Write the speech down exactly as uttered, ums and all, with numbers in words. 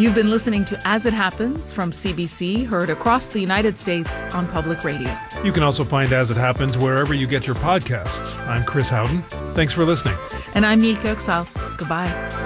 You've been listening to As It Happens from C B C, heard across the United States on public radio. You can also find As It Happens wherever you get your podcasts. I'm Chris Howden. Thanks for listening. And I'm Mielke Oksal. Goodbye.